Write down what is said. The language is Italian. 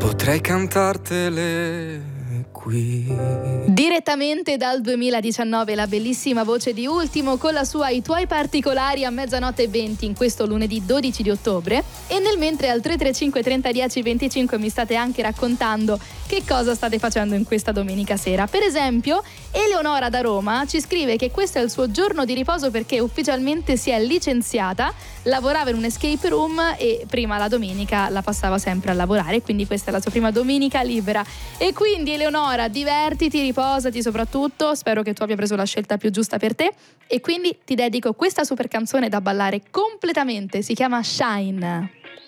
Potrei cantartele qui. Direttamente dal 2019 la bellissima voce di Ultimo con la sua I tuoi particolari a 00:20 in questo lunedì 12 di ottobre. E nel mentre al 335 30 10 25 mi state anche raccontando che cosa state facendo in questa domenica sera. Per esempio Eleonora da Roma ci scrive che questo è il suo giorno di riposo perché ufficialmente si è licenziata, lavorava in un escape room e prima la domenica la passava sempre a lavorare, quindi questa è la sua prima domenica libera. E quindi Eleonora, divertiti, riposati soprattutto, spero che tu abbia preso la scelta più giusta per te e quindi ti dedico questa super canzone da ballare completamente, si chiama Shine.